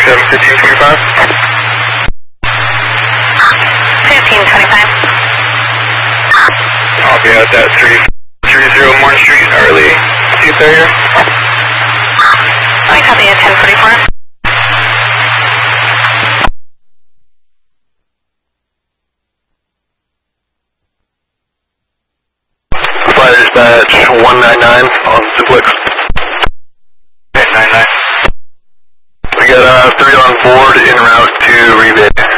1525. 1525. I'll be at that 330 Morn Street, early seats are here. I copy at 1044. Flight dispatch 199 on Suplex. 899. We got 3 on board en route to Rebay.